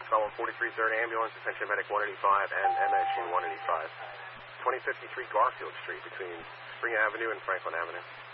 Solomon 43 3rd Ambulance, attention medic 185 and MSU 185. 2053 Garfield Street between Spring Avenue and Franklin Avenue.